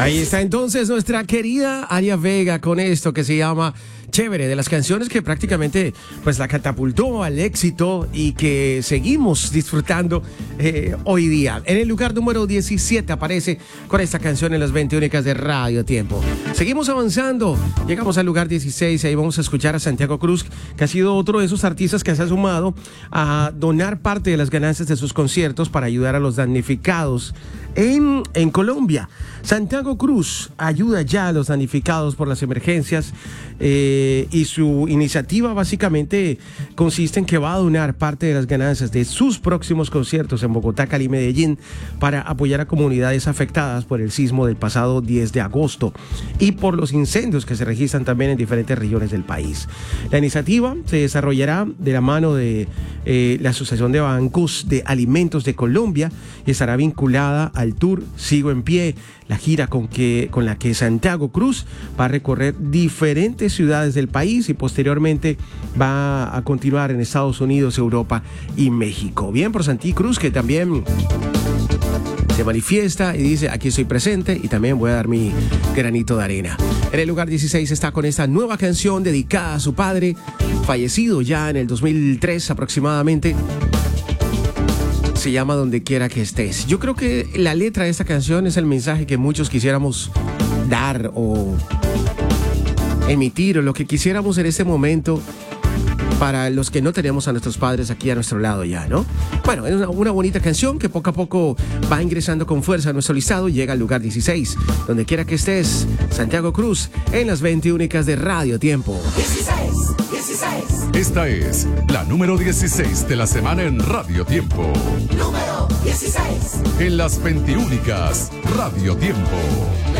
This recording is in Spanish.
Ahí está entonces nuestra querida Aria Vega con esto que se llama Chévere, de las canciones que prácticamente pues la catapultó al éxito y que seguimos disfrutando hoy día. En el lugar número 17 aparece con esta canción en las 20 únicas de Radio Tiempo. Seguimos avanzando, llegamos al lugar 16 y ahí vamos a escuchar a Santiago Cruz, que ha sido otro de esos artistas que se ha sumado a donar parte de las ganancias de sus conciertos para ayudar a los damnificados en Colombia. Santiago Cruz ayuda ya a los damnificados por las emergencias y su iniciativa básicamente consiste en que va a donar parte de las ganancias de sus próximos conciertos en Bogotá, Cali y Medellín para apoyar a comunidades afectadas por el sismo del pasado 10 de agosto y por los incendios que se registran también en diferentes regiones del país. La iniciativa se desarrollará de la mano de la Asociación de Bancos de Alimentos de Colombia y estará vinculada al tour Sigo en Pie, la gira con la que Santiago Cruz va a recorrer diferentes ciudades del país y posteriormente va a continuar en Estados Unidos, Europa y México. Bien por Santi Cruz, que también se manifiesta y dice: aquí estoy presente y también voy a dar mi granito de arena. En el lugar 16 está con esta nueva canción dedicada a su padre, fallecido ya en el 2003 aproximadamente. Se llama Donde Quiera que Estés. Yo creo que la letra de esta canción es el mensaje que muchos quisiéramos dar o emitir, o lo que quisiéramos en este momento para los que no tenemos a nuestros padres aquí a nuestro lado ya, ¿no? Bueno, es una bonita canción que poco a poco va ingresando con fuerza a nuestro listado y llega al lugar 16. Donde Quiera que Estés, Santiago Cruz, en las 20 únicas de Radio Tiempo. 16. Esta es la número 16 de la semana en Radio Tiempo. Número 16. En las 20 únicas Radio Tiempo.